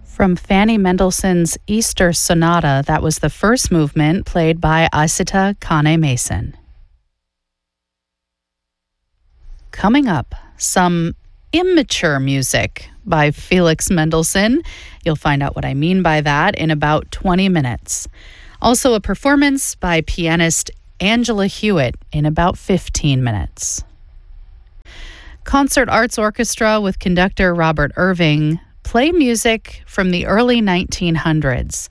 From Fanny Mendelssohn's Easter Sonata, that was the first movement played by Asita Kane Mason. Coming up, some immature music by Felix Mendelssohn. You'll find out what I mean by that in about 20 minutes. Also a performance by pianist Angela Hewitt in about 15 minutes. Concert Arts Orchestra with conductor Robert Irving play music from the early 1900s.